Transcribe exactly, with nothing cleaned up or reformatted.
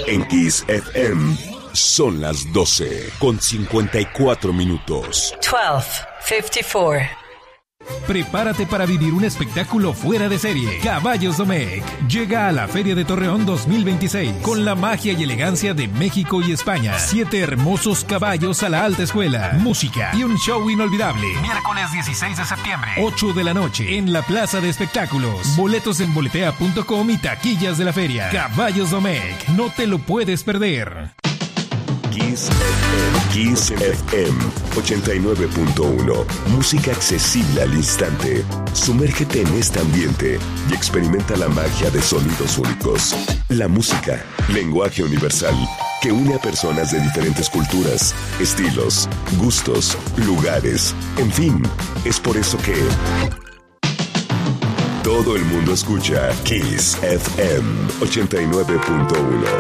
En Kiss F M son las doce con cincuenta y cuatro minutos. doce cincuenta y cuatro. Prepárate para vivir un espectáculo fuera de serie. Caballos Domecq llega a la Feria de Torreón dos mil veintiséis con la magia y elegancia de México y España. Siete hermosos caballos a la alta escuela, música y un show inolvidable. Miércoles dieciséis de septiembre, ocho de la noche, en la Plaza de Espectáculos. Boletos en boletea punto com y taquillas de la feria. Caballos Domecq, no te lo puedes perder. Kiss F M, Kiss F M ochenta y nueve punto uno. Música accesible al instante. Sumérgete en este ambiente y experimenta la magia de sonidos únicos. La música, lenguaje universal, que une a personas de diferentes culturas, estilos, gustos, lugares, en fin, es por eso que todo el mundo escucha Kiss F M ochenta y nueve punto uno.